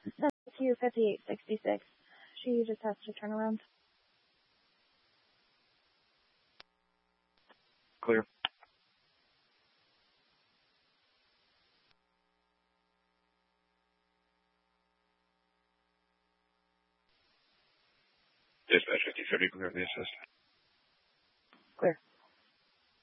Send to 5866. She just has to turn around. Clear. Dispatch 5030, clear the assist. Clear.